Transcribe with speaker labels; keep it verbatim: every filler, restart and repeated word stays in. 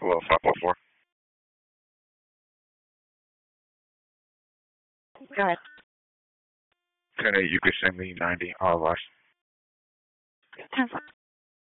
Speaker 1: Hello, five four four.
Speaker 2: Go ahead.
Speaker 1: Ten eight, you could send me ninety. All right.
Speaker 2: Ten four.